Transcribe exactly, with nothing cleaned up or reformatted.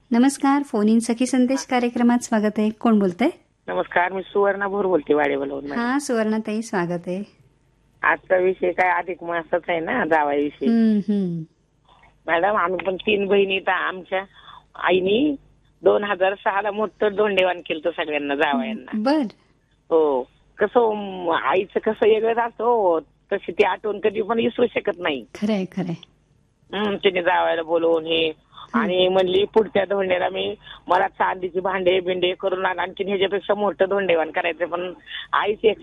नमस्कार. Phone in सखी संदेश कार्यक्रमात स्वागत आहे. कोण बोलतंय? नमस्कार, मी सुवर्णा भोर बोलते वाडेवलवरून. हा सुवर्णाताई, स्वागत आहे. आजचा विषय काय अधिक मासाच आहे ना, जावाविषयी. हम्म, हम्म. मॅडम, आम्ही पण तीन बहिणी तर आमच्या आईनी दोन हजार सहाला मोठं दोंडेवान केलं होतं सगळ्यांना, जावयांना. बर. हो, कसं आईचं कसं वेगळंच असतं हो, तशी ती आठवण कधी पण विसरू शकत नाही. खरंय खरंय. हम्म, तिने जावायला बोलवून हे आणि म्हणली पुढच्या धोंड्याला मी मला चांदीची भांडे बिंडे करून आणखी ह्याच्यापेक्षा मोठं धोंडेवान करायचं, पण आईच एक